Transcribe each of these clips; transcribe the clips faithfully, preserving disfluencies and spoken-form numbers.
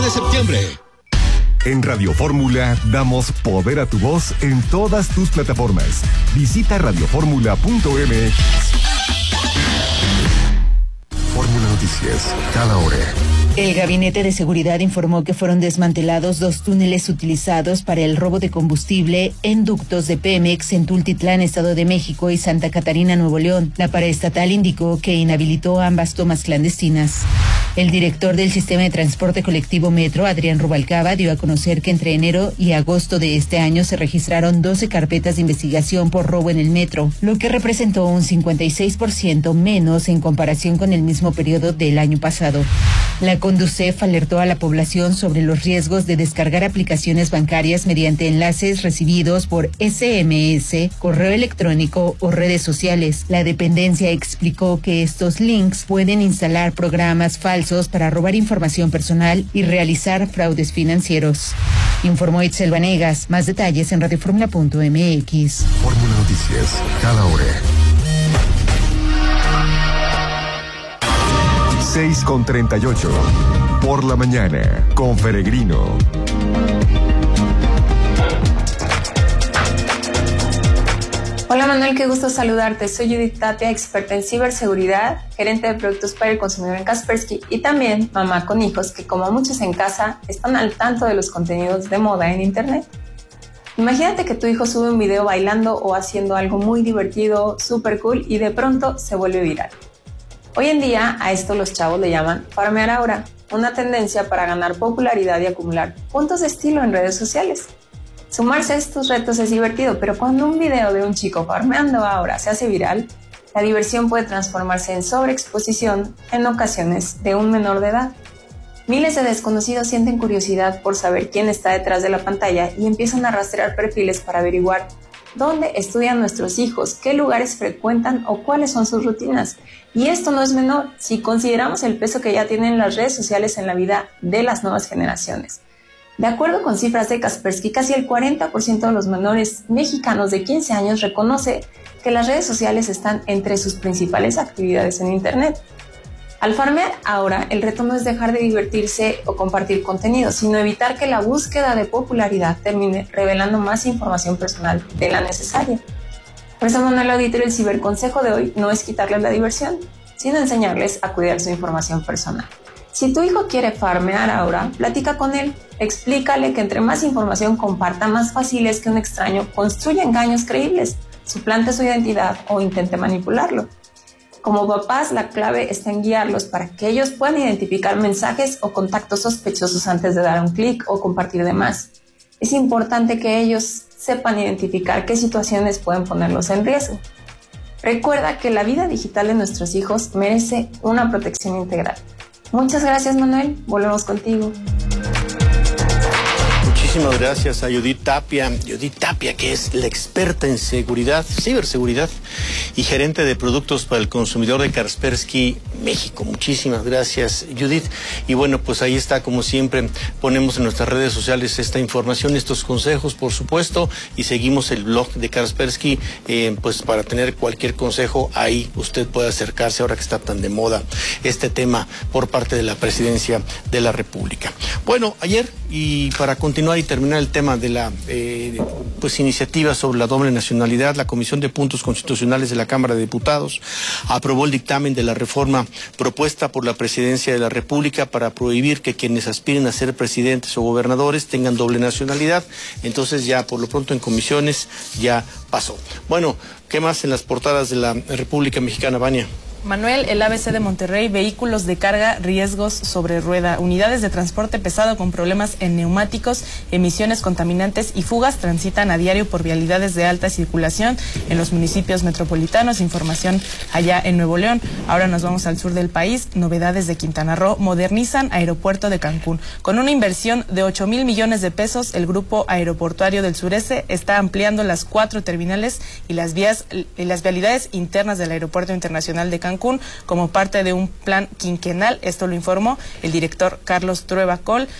de septiembre. En Radio Fórmula damos poder a tu voz en todas tus plataformas. Visita radio fórmula punto m x. Fórmula Noticias, cada hora. El Gabinete de Seguridad informó que fueron desmantelados dos túneles utilizados para el robo de combustible en ductos de Pemex en Tultitlán, Estado de México, y Santa Catarina, Nuevo León. La paraestatal indicó que inhabilitó ambas tomas clandestinas. El director del Sistema de Transporte Colectivo Metro, Adrián Rubalcaba, dio a conocer que entre enero y agosto de este año se registraron doce carpetas de investigación por robo en el metro, lo que representó un cincuenta y seis por ciento menos en comparación con el mismo periodo del año pasado. La Conducef alertó a la población sobre los riesgos de descargar aplicaciones bancarias mediante enlaces recibidos por ese eme ese, correo electrónico o redes sociales. La dependencia explicó que estos links pueden instalar programas falsos para robar información personal y realizar fraudes financieros. Informó Itzel Vanegas. Más detalles en radio fórmula punto m x. Fórmula Noticias, cada hora. seis con treinta y ocho. Por la mañana, con Peregrino. Hola Manuel, qué gusto saludarte. Soy Judith Tapia, experta en ciberseguridad, gerente de productos para el consumidor en Kaspersky y también mamá con hijos que, como muchos en casa, están al tanto de los contenidos de moda en internet. Imagínate que tu hijo sube un video bailando o haciendo algo muy divertido, súper cool y de pronto se vuelve viral. Hoy en día a esto los chavos le llaman farmear ahora, una tendencia para ganar popularidad y acumular puntos de estilo en redes sociales. Sumarse a estos retos es divertido, pero cuando un video de un chico farmeando ahora se hace viral, la diversión puede transformarse en sobreexposición en ocasiones de un menor de edad. Miles de desconocidos sienten curiosidad por saber quién está detrás de la pantalla y empiezan a rastrear perfiles para averiguar dónde estudian nuestros hijos, qué lugares frecuentan o cuáles son sus rutinas. Y esto no es menor si consideramos el peso que ya tienen las redes sociales en la vida de las nuevas generaciones. De acuerdo con cifras de Kaspersky, casi el cuarenta por ciento de los menores mexicanos de quince años reconoce que las redes sociales están entre sus principales actividades en Internet. Al farmear ahora, el reto no es dejar de divertirse o compartir contenido, sino evitar que la búsqueda de popularidad termine revelando más información personal de la necesaria. Por eso, Manuel Auditorio, el ciberconsejo de hoy no es quitarles la diversión, sino enseñarles a cuidar su información personal. Si tu hijo quiere farmear ahora, platica con él, explícale que entre más información comparta, más fácil es que un extraño construya engaños creíbles, suplante su identidad o intente manipularlo. Como papás, la clave está en guiarlos para que ellos puedan identificar mensajes o contactos sospechosos antes de dar un clic o compartir de más. Es importante que ellos sepan identificar qué situaciones pueden ponerlos en riesgo. Recuerda que la vida digital de nuestros hijos merece una protección integral. Muchas gracias, Manuel. Volvemos contigo. Muchísimas gracias a Judith Tapia. Judith Tapia, que es la experta en seguridad, ciberseguridad y gerente de productos para el consumidor de Kaspersky México. Muchísimas gracias, Judith. Y bueno, pues ahí está, como siempre, ponemos en nuestras redes sociales esta información, estos consejos, por supuesto, y seguimos el blog de Kaspersky, eh, pues para tener cualquier consejo, ahí usted puede acercarse ahora que está tan de moda este tema por parte de la Presidencia de la República. Bueno, ayer, y para continuar y terminar el tema de la eh, pues iniciativa sobre la doble nacionalidad, la Comisión de Puntos Constitucionales de la Cámara de Diputados aprobó el dictamen de la reforma propuesta por la Presidencia de la República para prohibir que quienes aspiren a ser presidentes o gobernadores tengan doble nacionalidad. Entonces ya por lo pronto en comisiones ya pasó. Bueno, ¿qué más en las portadas de la República Mexicana, Vania? Manuel, el A B C de Monterrey, vehículos de carga, riesgos sobre rueda, unidades de transporte pesado con problemas en neumáticos, emisiones contaminantes y fugas transitan a diario por vialidades de alta circulación en los municipios metropolitanos. Información allá en Nuevo León. Ahora nos vamos al sur del país. Novedades de Quintana Roo. Modernizan aeropuerto de Cancún. Con una inversión de ocho mil millones de pesos, el grupo aeroportuario del sureste está ampliando las cuatro terminales y las vías y las vialidades internas del aeropuerto internacional de Cancún como parte de un plan quinquenal. Esto lo informó el director Carlos Trueba Col.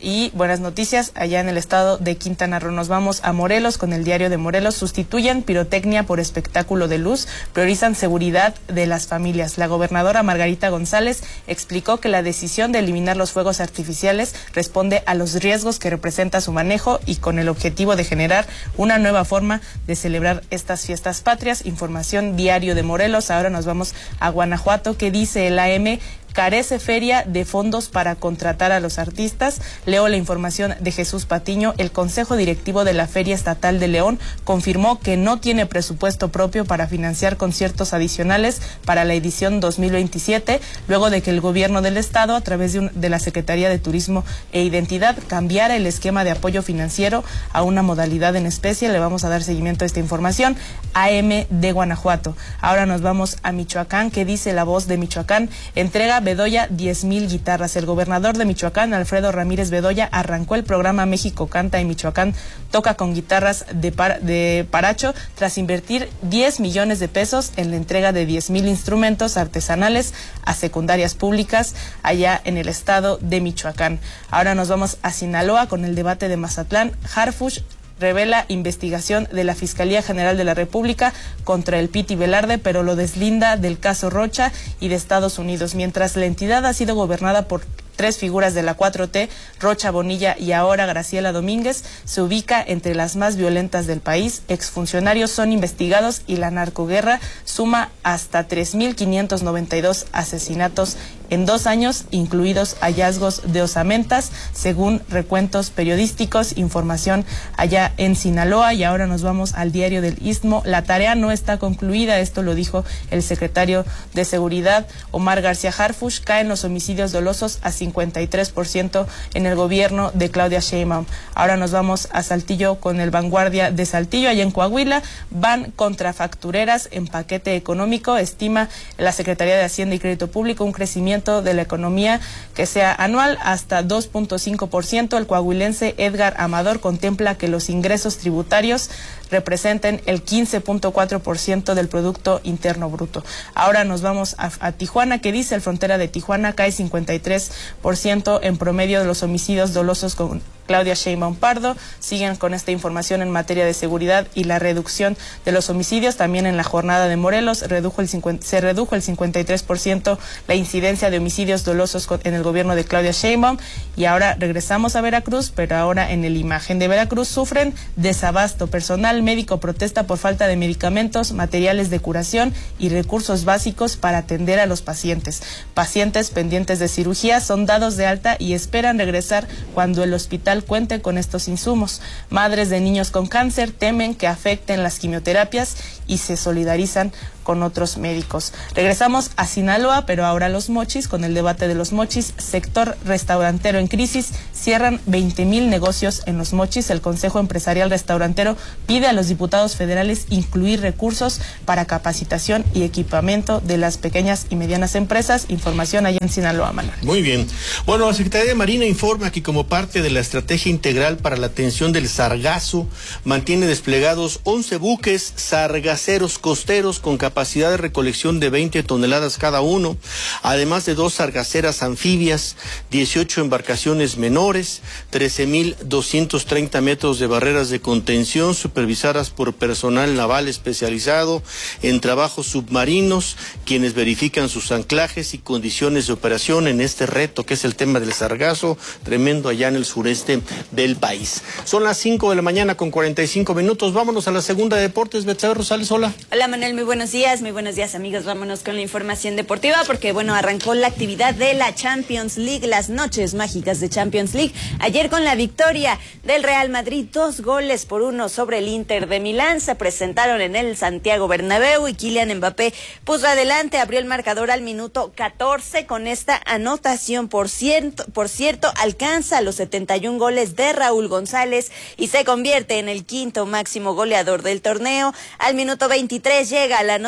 y buenas noticias allá en el estado de Quintana Roo. Nos vamos a Morelos con el diario de Morelos. Sustituyen pirotecnia por espectáculo de luz, priorizan seguridad de las familias. La gobernadora Margarita González explicó que la decisión de eliminar los fuegos artificiales responde a los riesgos que representa su manejo y con el objetivo de generar una nueva forma de celebrar estas fiestas patrias. Información diario de Morelos. Ahora nos vamos a Guanajuato. ¿Qué dice el A M? Carece feria de fondos para contratar a los artistas. Leo la información de Jesús Patiño. El Consejo Directivo de la Feria Estatal de León confirmó que no tiene presupuesto propio para financiar conciertos adicionales para la edición dos mil veintisiete, luego de que el gobierno del estado, a través de, un, de la Secretaría de Turismo e Identidad, cambiara el esquema de apoyo financiero a una modalidad en especie. Le vamos a dar seguimiento a esta información. A M de Guanajuato. Ahora nos vamos a Michoacán. ¿Qué dice La Voz de Michoacán? Entrega Bedoya diez mil guitarras. El gobernador de Michoacán, Alfredo Ramírez Bedoya, arrancó el programa México Canta y Michoacán toca con guitarras de, par, de Paracho tras invertir diez millones de pesos en la entrega de diez mil instrumentos artesanales a secundarias públicas allá en el estado de Michoacán. Ahora nos vamos a Sinaloa con el debate de Mazatlán. Harfuch revela investigación de la Fiscalía General de la República contra el Piti Velarde, pero lo deslinda del caso Rocha y de Estados Unidos. Mientras la entidad ha sido gobernada por tres figuras de la cuatro T, Rocha, Bonilla y ahora Graciela Domínguez, se ubica entre las más violentas del país. Exfuncionarios son investigados y la narcoguerra suma hasta tres mil quinientos noventa y dos asesinatos en dos años, incluidos hallazgos de osamentas, según recuentos periodísticos. Información allá en Sinaloa. Y ahora nos vamos al diario del Istmo. La tarea no está concluida, esto lo dijo el secretario de Seguridad, Omar García Harfuch. Caen los homicidios dolosos a cincuenta y tres por ciento en el gobierno de Claudia Sheinbaum. Ahora nos vamos a Saltillo con el Vanguardia de Saltillo. Allá en Coahuila van contra factureras en paquete económico. Estima la Secretaría de Hacienda y Crédito Público un crecimiento de la economía que sea anual hasta dos punto cinco por ciento. El coahuilense Edgar Amador contempla que los ingresos tributarios representen el quince punto cuatro por ciento del Producto Interno Bruto. Ahora nos vamos a, a Tijuana. ¿Qué dice? El Frontera de Tijuana cae cincuenta y tres por ciento en promedio de los homicidios dolosos con Claudia Sheinbaum Pardo. Siguen con esta información en materia de seguridad y la reducción de los homicidios. También en la jornada de Morelos redujo el cincuenta, se redujo el cincuenta y tres por ciento la incidencia de homicidios dolosos con, en el gobierno de Claudia Sheinbaum. Y ahora regresamos a Veracruz, pero ahora en el Imagen de Veracruz sufren desabasto. Personal médico protesta por falta de medicamentos, materiales de curación y recursos básicos para atender a los pacientes. Pacientes pendientes de cirugía son dados de alta y esperan regresar cuando el hospital cuente con estos insumos. Madres de niños con cáncer temen que afecten las quimioterapias y se solidarizan con otros médicos. Regresamos a Sinaloa, pero ahora a Los Mochis, con el debate de Los Mochis. Sector restaurantero en crisis, cierran veinte mil negocios en Los Mochis. El Consejo Empresarial Restaurantero pide a los diputados federales incluir recursos para capacitación y equipamiento de las pequeñas y medianas empresas. Información allá en Sinaloa, Manuel. Muy bien. Bueno, la Secretaría de Marina informa que como parte de la estrategia integral para la atención del sargazo, mantiene desplegados once buques sargaceros costeros con capacidad capacidad de recolección de veinte toneladas cada uno, además de dos sargaceras anfibias, dieciocho embarcaciones menores, trece mil doscientos treinta metros de barreras de contención supervisadas por personal naval especializado en trabajos submarinos, quienes verifican sus anclajes y condiciones de operación en este reto que es el tema del sargazo, tremendo allá en el sureste del país. Son las cinco de la mañana con cuarenta y cinco minutos. Vámonos a la segunda de deportes. Betsabe Rosales, hola. Hola Manuel, muy buenos días. Muy buenos días amigos, vámonos con la información deportiva porque bueno, arrancó la actividad de la Champions League, las noches mágicas de Champions League, ayer con la victoria del Real Madrid, dos goles por uno sobre el Inter de Milán, se presentaron en el Santiago Bernabéu y Kylian Mbappé puso adelante, abrió el marcador al minuto catorce con esta anotación, por cierto, por cierto alcanza los setenta y un goles de Raúl González y se convierte en el quinto máximo goleador del torneo. Al minuto veintitrés llega la anotación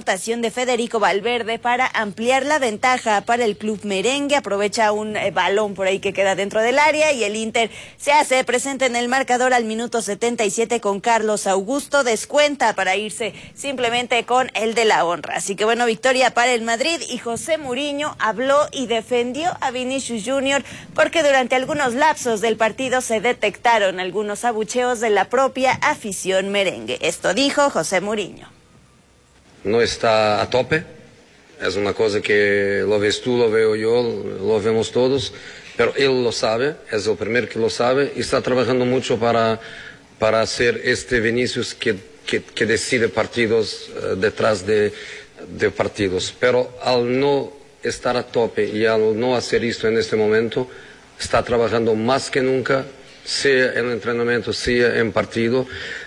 anotación de Federico Valverde para ampliar la ventaja para el club merengue. Aprovecha un eh, balón por ahí que queda dentro del área y el Inter se hace presente en el marcador al minuto setenta y siete con Carlos Augusto. Descuenta para irse simplemente con el de la honra. Así que bueno, victoria para el Madrid, y José Mourinho habló y defendió a Vinicius Junior porque durante algunos lapsos del partido se detectaron algunos abucheos de la propia afición merengue. Esto dijo José Mourinho. No está a tope, es una cosa que lo ves tú, lo veo yo, lo vemos todos, pero él lo sabe, es el primero que lo sabe y está trabajando mucho para, para hacer este Vinicius que, que, que decide partidos uh, detrás de, de partidos. Pero al no estar a tope y al no hacer esto en este momento, está trabajando más que nunca, sea en entrenamiento, sea en partido.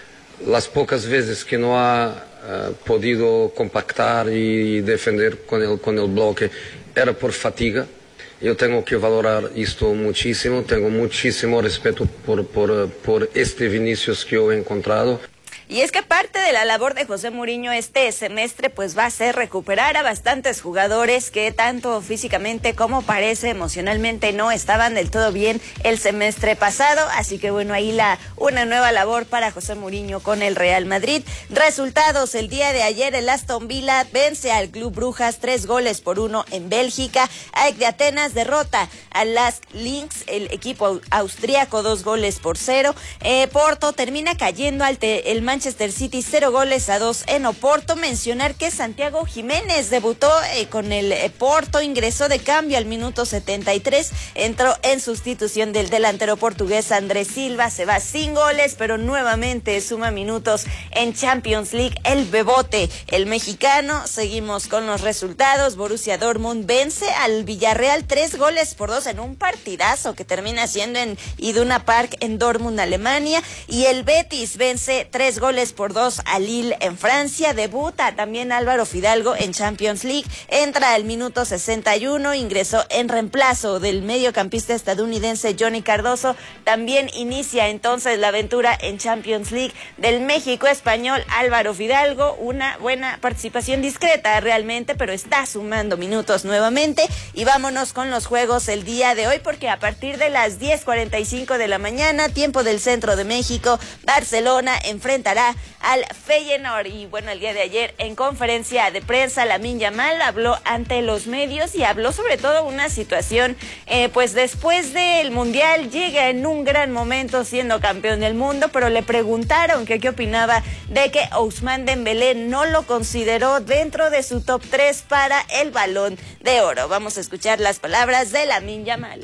Las pocas veces que no ha uh, podido compactar y defender con el, con el bloque era por fatiga. Yo tengo que valorar esto muchísimo, tengo muchísimo respeto por, por, por este Vinicius que yo he encontrado. Y es que parte de la labor de José Mourinho este semestre pues va a ser recuperar a bastantes jugadores que tanto físicamente como parece emocionalmente no estaban del todo bien el semestre pasado. Así que bueno, ahí la una nueva labor para José Mourinho con el Real Madrid. Resultados: el día de ayer el Aston Villa vence al Club Brujas tres goles por uno en Bélgica. A E C de Atenas derrota al Lask Linz, el equipo austríaco, dos goles por cero. Eh, Porto termina cayendo al el Manchester City cero goles a dos en Oporto. Mencionar que Santiago Jiménez debutó eh, con el eh, Porto, ingresó de cambio al minuto setenta y tres, entró en sustitución del delantero portugués Andrés Silva. Se va sin goles, pero nuevamente suma minutos en Champions League el Bebote, el mexicano. Seguimos con los resultados. Borussia Dortmund vence al Villarreal tres goles por dos en un partidazo que termina siendo en Iduna Park en Dortmund, Alemania. Y el Betis vence tres goles por dos a Lille en Francia. Debuta también Álvaro Fidalgo en Champions League, entra al minuto sesenta y uno, ingresó en reemplazo del mediocampista estadounidense Johnny Cardoso. También inicia entonces la aventura en Champions League del México español Álvaro Fidalgo. Una buena participación discreta realmente, pero está sumando minutos nuevamente. Y vámonos con los juegos el día de hoy, porque a partir de las diez cuarenta y cinco de la mañana, tiempo del centro de México, Barcelona enfrentará al Feyenoord. Y bueno, el día de ayer en conferencia de prensa Lamine Yamal habló ante los medios y habló sobre todo una situación eh, pues después del Mundial llega en un gran momento siendo campeón del mundo, pero le preguntaron que qué opinaba de que Ousmane Dembélé no lo consideró dentro de su top tres para el Balón de Oro. Vamos a escuchar las palabras de Lamine Yamal.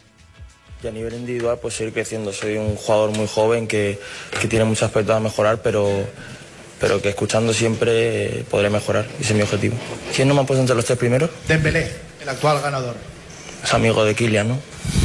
Y a nivel individual pues seguir creciendo. Soy un jugador muy joven que, que tiene muchos aspectos a mejorar, pero, pero que escuchando siempre eh, podré mejorar. Ese es mi objetivo. ¿Quién no me ha puesto entre los tres primeros? Dembélé, el actual ganador. Es amigo de Kylian, ¿no?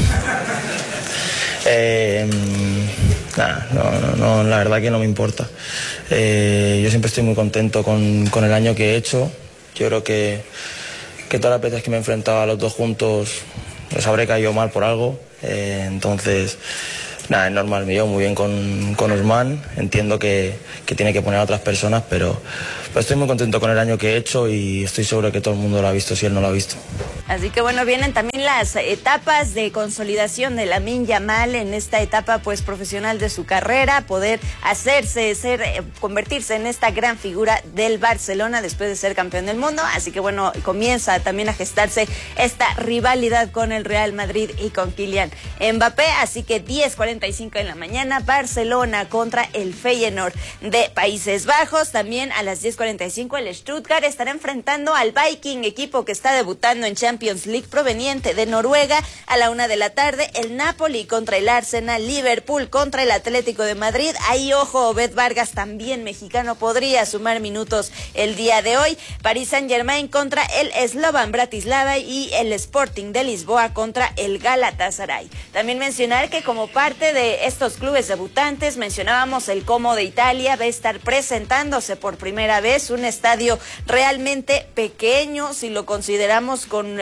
eh, nah, no, no, no, la verdad que no me importa. Eh, yo siempre estoy muy contento con, con el año que he hecho. Yo creo que, que todas las veces que me he enfrentado a los dos juntos les habré caído mal por algo. Eh, entonces, nada, es normal, me llevo muy bien con, con Ousmane, entiendo que, que tiene que poner a otras personas, pero, pero estoy muy contento con el año que he hecho y estoy seguro que todo el mundo lo ha visto si él no lo ha visto. Así que bueno, vienen también las etapas de consolidación de Lamine Yamal en esta etapa pues profesional de su carrera, poder hacerse, ser, eh, convertirse en esta gran figura del Barcelona después de ser campeón del mundo. Así que bueno, comienza también a gestarse esta rivalidad con el Real Madrid y con Kylian Mbappé. Así que diez cuarenta y cinco en la mañana, Barcelona contra el Feyenoord de Países Bajos. También a las diez cuarenta y cinco el Stuttgart estará enfrentando al Viking, equipo que está debutando en Champions League proveniente de Noruega. A la una de la tarde el Napoli contra el Arsenal, Liverpool contra el Atlético de Madrid. Ahí ojo, Obed Vargas, también mexicano, podría sumar minutos el día de hoy. Paris Saint-Germain contra el Slovan Bratislava y el Sporting de Lisboa contra el Galatasaray. También mencionar que como parte de estos clubes debutantes, mencionábamos el Como de Italia, va a estar presentándose por primera vez un estadio realmente pequeño, si lo consideramos con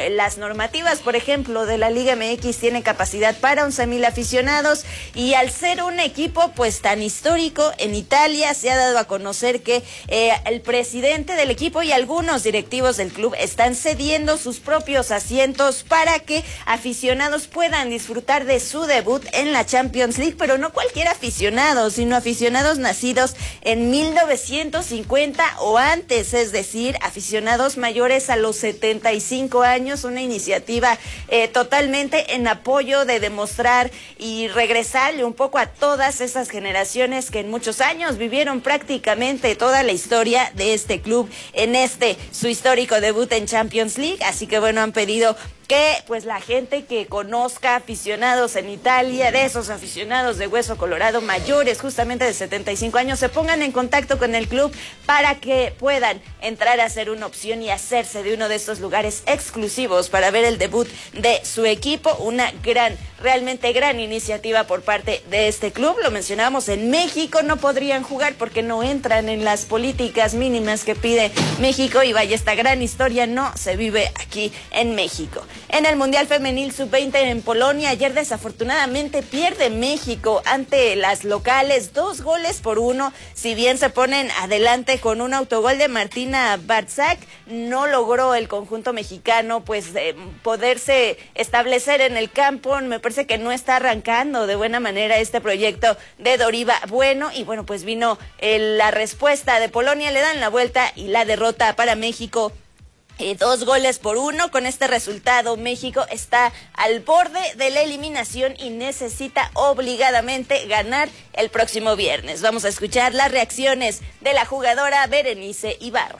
las normativas, por ejemplo, de la Liga M X, tiene capacidad para once mil aficionados, y al ser un equipo pues tan histórico en Italia, se ha dado a conocer que eh, el presidente del equipo y algunos directivos del club están cediendo sus propios asientos para que aficionados puedan disfrutar de su debut en la Champions League, pero no cualquier aficionado, sino aficionados nacidos en mil novecientos cincuenta o antes, es decir, aficionados mayores a los setenta y cinco años, una iniciativa eh, totalmente en apoyo de demostrar y regresarle un poco a todas esas generaciones que en muchos años vivieron prácticamente toda la historia de este club en este, su histórico debut en Champions League. Así que bueno, han pedido que pues la gente que conozca aficionados en Italia, de esos aficionados de Hueso Colorado mayores justamente de setenta y cinco años, se pongan en contacto con el club para que puedan entrar a ser una opción y hacerse de uno de estos lugares exclusivos para ver el debut de su equipo. Una gran, realmente gran iniciativa por parte de este club. Lo mencionábamos, en México no podrían jugar porque no entran en las políticas mínimas que pide México, y vaya, esta gran historia no se vive aquí en México. En el Mundial Femenil sub veinte en Polonia, ayer desafortunadamente pierde México ante las locales, dos goles por uno. Si bien se ponen adelante con un autogol de Martina Barzak, no logró el conjunto mexicano pues eh, poderse establecer en el campo. Me parece que no está arrancando de buena manera este proyecto de Doriva Bueno, y bueno, pues vino eh, la respuesta de Polonia, le dan la vuelta y la derrota para México. Eh, dos goles por uno. Con este resultado, México está al borde de la eliminación y necesita obligadamente ganar el próximo viernes. Vamos a escuchar las reacciones de la jugadora Berenice Ibarra.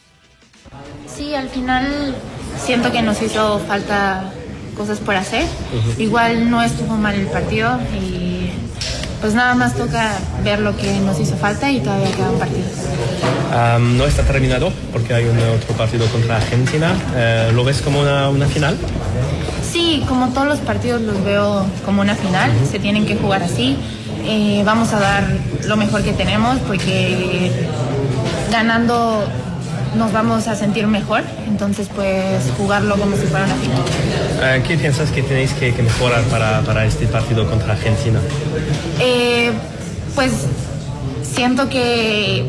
Sí, al final siento que nos hizo falta cosas por hacer. Uh-huh. Igual no estuvo mal el partido y pues nada más toca ver lo que nos hizo falta, y todavía queda un partido. Um, no está terminado porque hay un otro partido contra Argentina. Uh, ¿Lo ves como una, una final? Sí, como todos los partidos los veo como una final. Uh-huh. Se tienen que jugar así. Eh, vamos a dar lo mejor que tenemos porque ganando nos vamos a sentir mejor, entonces pues jugarlo como si fuera una final. Uh, ¿Qué piensas que tenéis que, que mejorar para, para este partido contra Argentina? Eh, pues siento que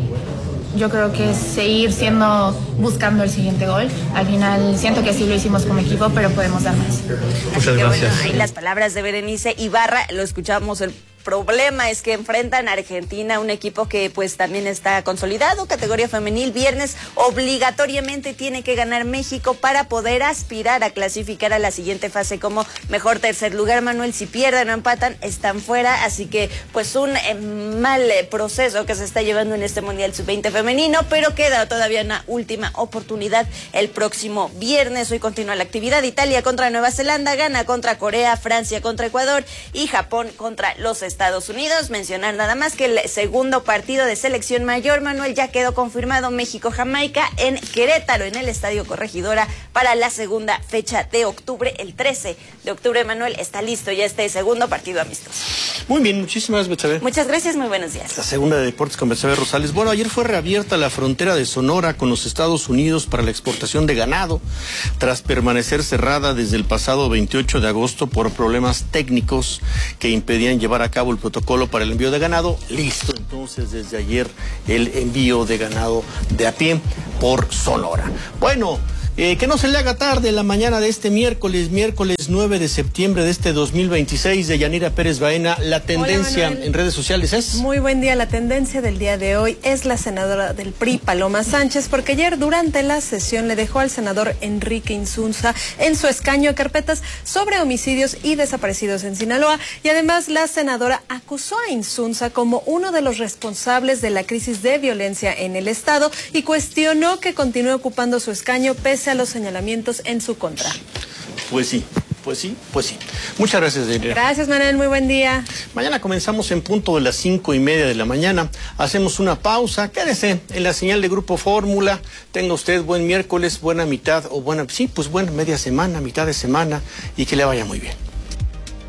yo creo que seguir siendo, buscando el siguiente gol. Al final siento que sí lo hicimos como equipo, pero podemos dar más. Muchas gracias. Bueno, ahí las palabras de Berenice Ibarra, lo escuchamos. El problema es que enfrentan a Argentina, un equipo que pues también está consolidado, categoría femenil. Viernes obligatoriamente tiene que ganar México para poder aspirar a clasificar a la siguiente fase como mejor tercer lugar. Manuel, si pierden o empatan, están fuera, así que pues un eh, mal eh, proceso que se está llevando en este Mundial sub veinte femenino, pero queda todavía una última oportunidad el próximo viernes. Hoy continúa la actividad: Italia contra Nueva Zelanda, Ghana contra Corea, Francia contra Ecuador y Japón contra los Estados Unidos. Mencionar nada más que el segundo partido de selección mayor, Manuel, ya quedó confirmado: México-Jamaica en Querétaro, en el Estadio Corregidora, para la segunda fecha de octubre. El trece de octubre, Manuel, está listo ya este segundo partido amistoso. Muy bien, muchísimas gracias, Betsabe. Muchas gracias, muy buenos días. La segunda de Deportes con Betsabe Rosales. Bueno, ayer fue reabierta la frontera de Sonora con los Estados Unidos para la exportación de ganado, tras permanecer cerrada desde el pasado veintiocho de agosto por problemas técnicos que impedían llevar a cabo el protocolo para el envío de ganado. Listo, entonces, desde ayer el envío de ganado de a pie por Sonora. Bueno, Eh, que no se le haga tarde la mañana de este miércoles, miércoles nueve de septiembre de este dos mil veintiséis. De Yanira Pérez Baena, la tendencia en redes sociales es... Muy buen día. La tendencia del día de hoy es la senadora del P R I, Paloma Sánchez, porque ayer durante la sesión le dejó al senador Enrique Insunza en su escaño carpetas sobre homicidios y desaparecidos en Sinaloa, y además la senadora acusó a Insunza como uno de los responsables de la crisis de violencia en el estado y cuestionó que continúe ocupando su escaño pese a los señalamientos en su contra. Pues sí, pues sí, pues sí. Muchas gracias, Delia. Gracias, Manuel, muy buen día. Mañana comenzamos en punto de las cinco y media de la mañana. Hacemos una pausa. Quédese en la señal de Grupo Fórmula. Tenga usted buen miércoles, buena mitad o buena, sí, pues buena media semana, mitad de semana, y que le vaya muy bien.